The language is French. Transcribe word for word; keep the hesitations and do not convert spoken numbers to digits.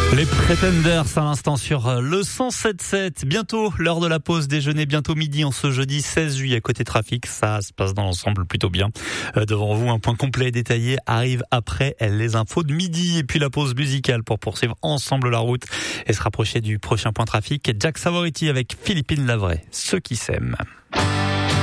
Les Pretenders à l'instant sur le cent sept sept. Bientôt l'heure de la pause déjeuner, bientôt midi en ce jeudi seize juillet. Côté trafic, ça se passe dans l'ensemble plutôt bien. Euh, devant vous, un point complet et détaillé arrive après les infos de midi et puis la pause musicale pour poursuivre ensemble la route et se rapprocher du prochain point trafic. Jack Savoretti avec Philippine Lavray, ceux qui s'aiment.